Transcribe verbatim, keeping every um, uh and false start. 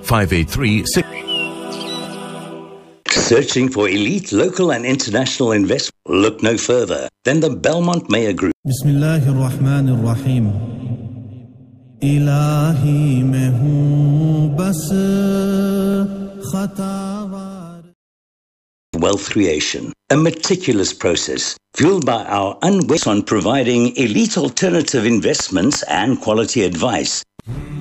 five eight three six. Searching for elite local and international investment? Look no further than the Belmont Meyer Group. Bismillahir Rahmanir Rahim. Ilahi mein hoon bas khatawar. Wealth creation, a meticulous process fueled by our unwavering on providing elite alternative investments and quality advice.